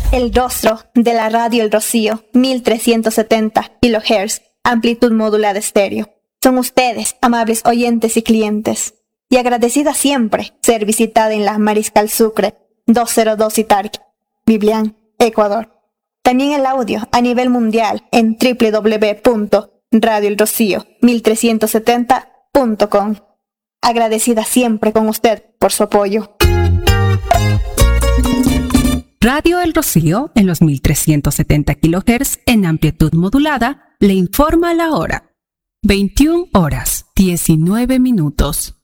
El rostro de la radio El Rocío, 1370 kHz, amplitud modulada estéreo. Son ustedes, amables oyentes y clientes. Y agradecida siempre ser visitada en la Mariscal Sucre, 202 Itarqui, Biblián, Ecuador. También el audio a nivel mundial en www.radioelrocío1370.com. Agradecida siempre con usted por su apoyo. Radio El Rocío, en los 1370 kHz en amplitud modulada, le informa la hora. 21 horas, 19 minutos.